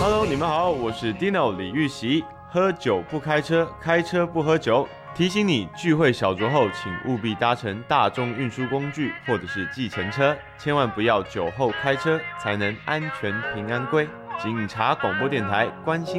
Hello，你们好，我是 Dino 李玉玺。喝酒不开车，开车不喝酒。提醒你，聚会小酌后，请务必搭乘大众运输工具或者是计程车，千万不要酒后开车，才能安全平安归。警察广播电台关心。